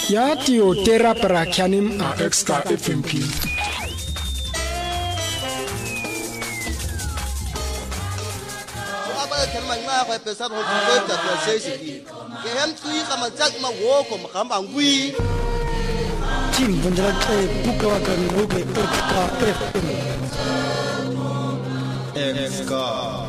Ya tio tera para kyanim a extra FMP. Tim Bundrak buka wakan ruge extra FM. Extra.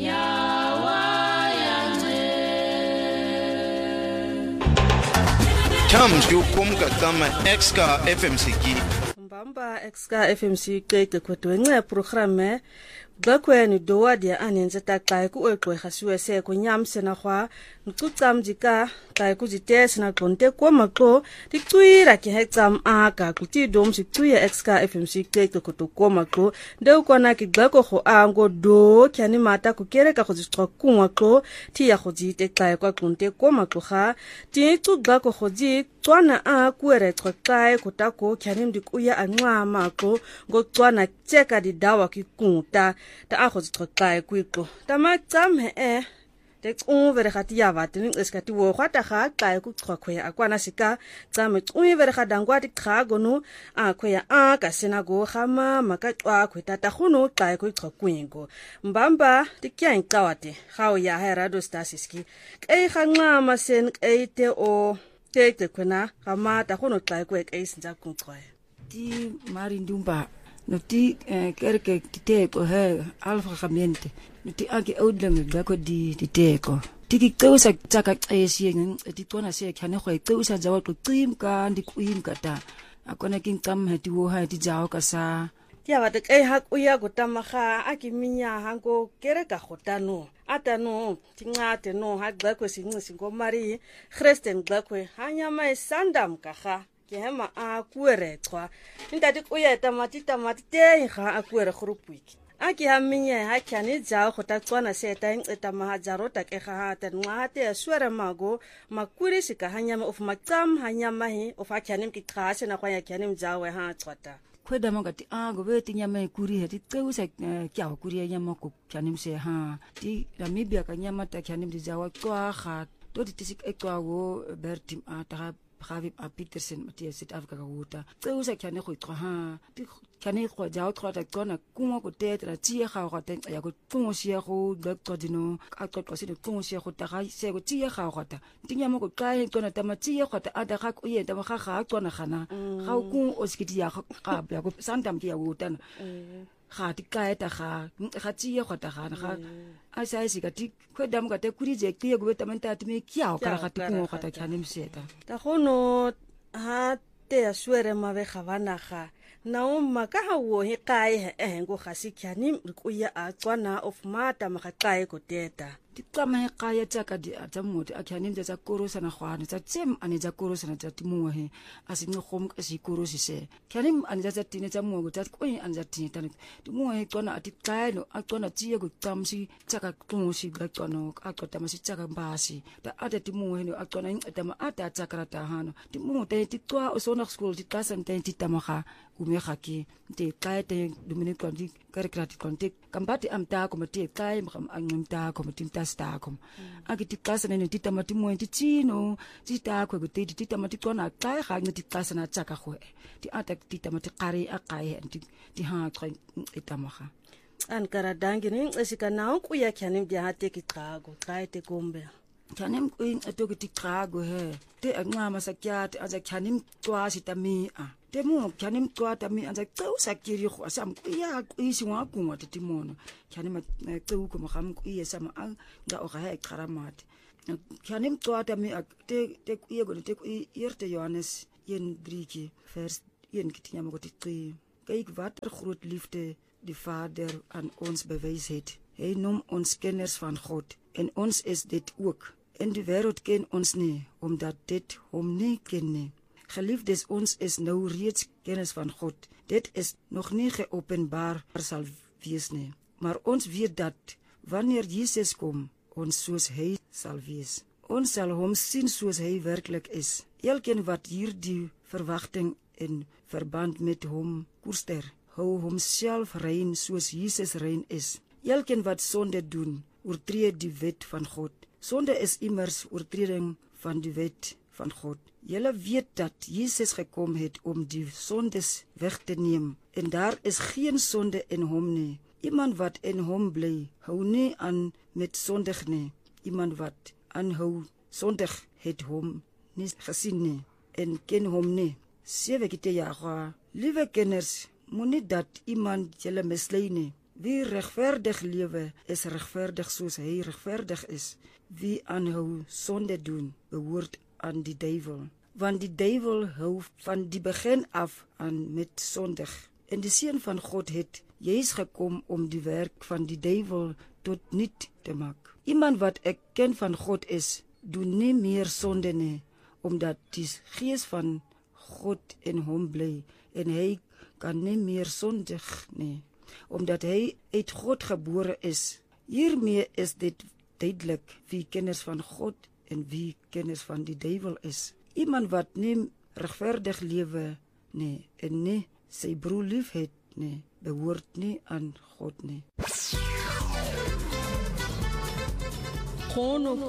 Chams yukum kama Extra FMCG. Mbamba Extra FMC keke kwetwenye programe Gakweni dowadia anenzeta kai ku ekwe khasiwe se ko nyamse na khwa ntucamjika kai ku jitese na konte ko mako titwira ke hexam aka kuti dom sitwiye Extra FMC keke ko to ko mako nde ko na ki gako kho ango do kyani mata ku kereka go jitwa kunwa ko ti ya go jite kai kwa konte ko mako kha ti tu gako go ji tswana a kuere kai ko ta ko kyani ndikuya anwa mako go tswana tseka di dawa ki kunta ta ago tsokai kwiko ta matsam he te tsuvere gati ya bateng eskati wo gwata ga kai ku tsokhwe akwana sika tsame tsuvere ga dangwa di khago no akhwe a ka sena go gama makatwa khweta ta gono kai ku tsokwingo mbamba ti kyang tsawate ga o ya radio stasiski kai ga nqama sen eite o te kwena gama ta gono kai ku e sinza ku tswa Ti marindumba Nuti kerke titeko he alfagamente nuti ake oudlem bako di titeko tiki qeusa tsaka xesi titona se khane go qeusa jawa go qimka ndi kuimka ta akona kinkam heti wo ha ti jawo ka sa ya ba te kai ha kuya go tamaga a ke minya hango kereka gotano atano tingate no ha gqakwe sinqisi ngomari Christian gqakwe hanya mai sandam kaga Kema a kuere tswa ndati kuya tamati te ga a kuere groupwiki aki ha minye ha kyane ja go ta tswana se ta ngeta ma jarota ke ga ta ngate swere mago makuri sika hanya of matsam hanya mahi of kyane ki khase na kwanya kyane mjawe ha tswata kweda magati a go beti nyama kuri heti tseusa kya kuri nyama ko kyane mse ha ti Namibia ka nyama ta kyane mjawa kwa ga to ti sik ekwa go bertim a ta Ravi Peterson Matthias South Africa ka wuta tseusa kyane go tswa ha kyane go ja go tswa tsona kuma go tetra tsie ga go ta ya go tsosia go doctor dino ka tsotwa se tsosia go ta ga se go tsie ga go ta tinya mo go kae tsona ta matsie go ta ada ga go yenda ga ga tsona gana ga go o skiti ya ga ya go sandam ke ya wuta ga ti kae ta ga tsie go ta gana ga a sa ise ka ti kwedam ka te kuri je ke go beta menta ti me kiao ka ga ti go ta kyane mseta ta gono ha te a swere mabe ga banaga na o maka ha wo he kae go ga se kyane ku ya a tswana of mata maga kae go teta ti tsama ka ya tsaka di a tsamoti a kyane tsa korosa na gwana tsa tsem ane tsa korosa na tsa timo he a se ngom ka se korosi se kyane ane tsa tine tsa mo go tsa ko ane tsa tine tane ti mo he tsona a ti kaino a tsona tsie go tsamsi tsaka tlosi ga tsona a tsota ma se tsaka mbasi ta ata ti mo he a tsona ta ma ata tsaka ta hano ti mo te ti twa o sona school ti klasa nte ti tamaga umega ke te kae te domine kwandi karekrati kontek kambati amta ko mate kae mta ko mtinta sta ko akiti klasa ne ti tamati mo ti tsino ti ta ko te ti tamati kona kae ga ne ti klasa na tsaka go ti ata ti tamati qari a kae ti ha qe itamaga an karadangi ni esika na ku ya kyane bya hate ki qago kae te kombe kyane ku atoki ti qago he te angama sakyat aza kyane twa sitami a te mo kyane twa tami aza tsausa kiri go asam ku ya ku isi wa ku mo te mono kyane ma tsu ko mo gam ku ya sama a nga o ga e qaramati kyane twa tami te ku ye go te ku irte Johannes 1:3 vers 1 kitinya mo go te kyk wat groot liefde die Vader aan ons bewys het. Hy noem ons kenners van God en ons is dit ook. En die wêreld ken ons nie omdat dit hom nie ken nie. Geliefdes, ons is nou reeds kennis van God. Dit is nog nie geopenbaar sal wees nie. Maar ons weet dat wanneer Jesus kom, ons soos hy sal wees. Ons sal hom sien soos hy werklik is. Elkeen wat hierdie verwagting in verband met hom koester, hou homself rein soos Jesus rein is. Elkeen wat sonde doen, oortree die wet van God. Sonde is immers oortreding van die wet van God. Julle weet dat Jesus gekom het om die sondes weg te neem, en daar is geen sonde in hom nie. Iemand wat in hom bly, hou nie aan met sondig nie. Iemand wat aanhou sondig het hom nie gesien nie, en ken hom nie. 7 jaar. Liewe kinders, moenie dat iemand julle mislei nie. Wie regverdig lewe, is regverdig soos hy regverdig is. Wie aanhou sonde doen, behoort aan die duivel. Want die duivel hou van die begin af aan met sondig. En die Seun van God het juis gekom om die werk van die duivel tot niet te maak. Iemand wat erken van God is, doen nie meer sonde nie, omdat die Gees van God in hom bly, en hy kan nie meer sondig nie, omdat hy uit God gebore is. Hiermee is dit duidelik wie kinders van God en wie kinders van die duivel is. Iemand wat nie regverdig lewe nie, en nie sy broer lief het nie, behoort nie aan God nie. Khono